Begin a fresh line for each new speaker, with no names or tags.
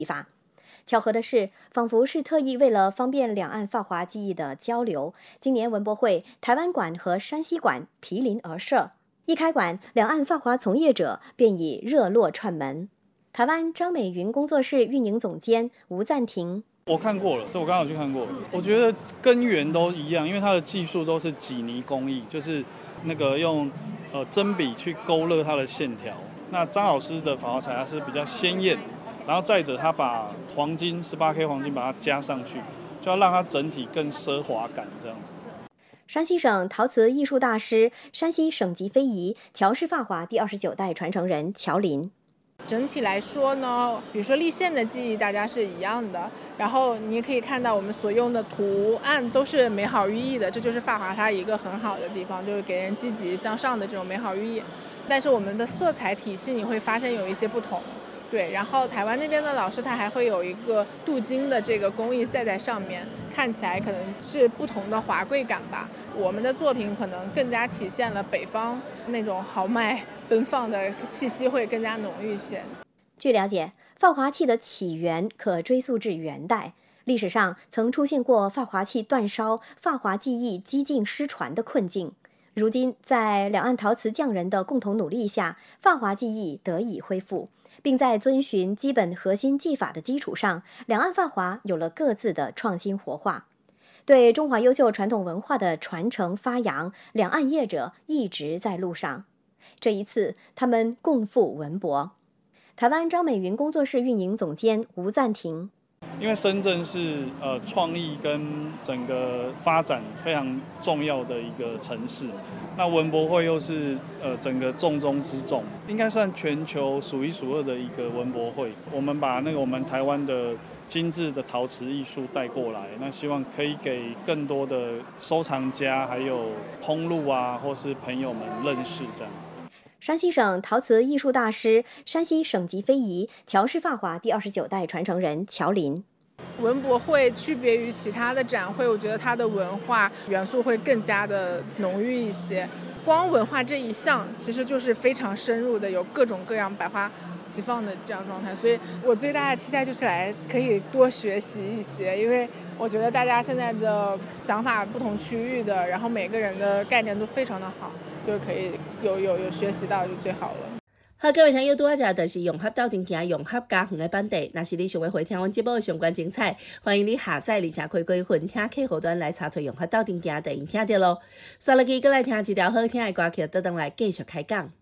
法。巧合的是，仿佛是特意为了方便两岸法华技艺的交流，今年文博会台湾馆和山西馆毗邻而设，一开馆，两岸法华从业者便已热络串门。台湾张美云工作室运营总监吴赞庭：
我看过了，对，我刚好去看过了。我觉得根源都一样，因为它的技术都是几泥工艺，就是那个用针笔去勾勒它的线条。那张老师的法华彩它是比较鲜艳，然后再者他把黄金18K 黄金把它加上去，就要让它整体更奢华感这样子。
山西省陶瓷艺术大师、山西省级非遗乔氏法华第29代传承人乔林。
整体来说呢，比如说立线的技艺大家是一样的，然后你也可以看到我们所用的图案都是美好寓意的，这就是法华它一个很好的地方，就是给人积极向上的这种美好寓意。但是我们的色彩体系你会发现有一些不同。对，然后台湾那边的老师他还会有一个镀金的这个工艺在上面，看起来可能是不同的华贵感吧。我们的作品可能更加体现了北方那种豪迈奔放的气息会更加浓郁一些。
据了解，法华器的起源可追溯至元代，历史上曾出现过法华器断烧、法华技艺几近失传的困境。如今，在两岸陶瓷匠人的共同努力下，法华技艺得以恢复，并在遵循基本核心技法的基础上，两岸法华有了各自的创新活化。对中华优秀传统文化的传承发扬，两岸业者一直在路上。这一次，他们共赴文博。台湾张美云工作室运营总监吴赞庭：
因为深圳是创意跟整个发展非常重要的一个城市，那文博会又是整个重中之重，应该算全球数一数二的一个文博会。我们把我们台湾的精致的陶瓷艺术带过来，那希望可以给更多的收藏家还有通路啊，或是朋友们认识这样。
山西省陶瓷艺术大师、山西省级非遗乔氏法华第29代传承人乔林：
文博会区别于其他的展会，我觉得它的文化元素会更加的浓郁一些。光文化这一项其实就是非常深入的，有各种各样百花齐放的这样状态，所以我最大的期待就是来可以多学习一些，因为我觉得大家现在的想法不同区域的，然后每个人的概念都非常的好，就可以有学习到就最好了。
好，各位听友，拄仔遮就是融合斗阵行、融合家园的版地。若是你想要回听阮节目的相关精彩，欢迎你下载而且开分听客户端来查找融合斗阵行，就会听到咯。刷落去，过来听一条好听的歌曲，倒转来继续开讲。